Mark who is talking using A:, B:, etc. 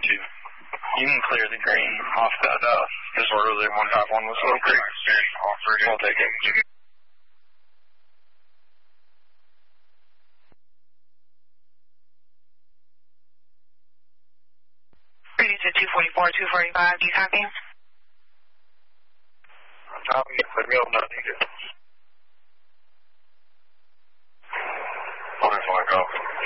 A: 2. You can clear the green off that, disorder there 151 with Slow Creek. We'll take it.
B: 244, 245, do you copy?
A: I'm copy. Let me know when I need it. 1 go.